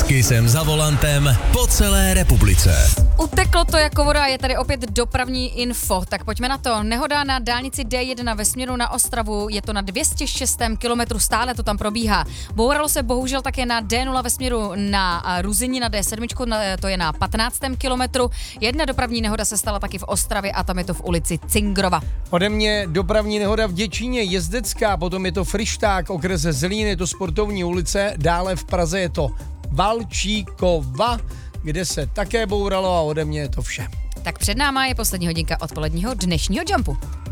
Kisem za volantem po celé republice. Uteklo to jako voda, je tady opět dopravní info, tak pojďme na to. Nehoda na dálnici D1 ve směru na Ostravu, je to na 206. kilometru, stále to tam probíhá. Bouralo se bohužel také na D0 ve směru na Ruzyni, na D7, to je na 15. kilometru. Jedna dopravní nehoda se stala taky v Ostravě a tam je to v ulici Cingrova. Ode mě dopravní nehoda v Děčíně, Jezdecká, potom je to Frišták, okres Zlín, je to Sportovní ulice, dále v Praze je to Valčíkova, kde se také bouralo a ode mě je to vše. Tak před náma je poslední hodinka odpoledního dnešního Jumpu.